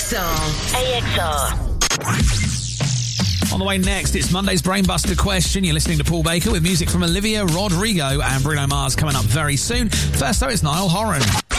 AXR. On the way next, it's Monday's Brainbuster question. You're listening to Paul Baker with music from Olivia Rodrigo and Bruno Mars coming up very soon. First, though, it's Niall Horan.